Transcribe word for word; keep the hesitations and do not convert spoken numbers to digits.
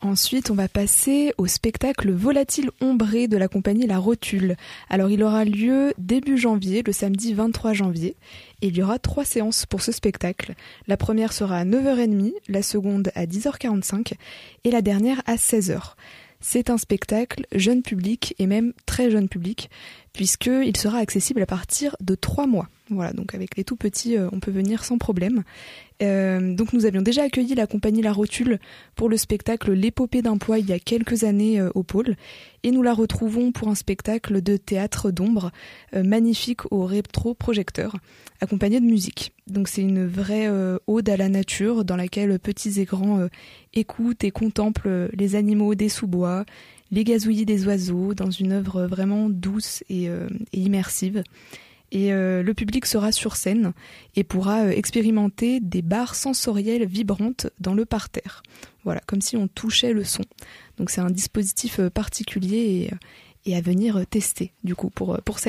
Ensuite, on va passer au spectacle Volatile Ombré de la compagnie La Rotule. Alors, il aura lieu début janvier, le samedi vingt-trois janvier, et il y aura trois séances pour ce spectacle. La première sera à neuf heures trente, la seconde à dix heures quarante-cinq et la dernière à seize heures. C'est un spectacle jeune public et même très jeune public, puisqu'il sera accessible à partir de trois mois. Voilà, donc avec les tout petits, on peut venir sans problème. Euh, donc nous avions déjà accueilli la compagnie La Rotule pour le spectacle L'épopée d'un poids il y a quelques années euh, au Pôle, et nous la retrouvons pour un spectacle de théâtre d'ombre euh, magnifique au rétroprojecteur, accompagné de musique. Donc c'est une vraie euh, ode à la nature dans laquelle petits et grands euh, écoutent et contemplent les animaux des sous-bois, les gazouillis des oiseaux, dans une œuvre vraiment douce et, euh, et immersive. Et euh, le public sera sur scène et pourra euh, expérimenter des barres sensorielles vibrantes dans le parterre. Voilà, comme si on touchait le son. Donc c'est un dispositif particulier et, et à venir tester du coup pour, pour cette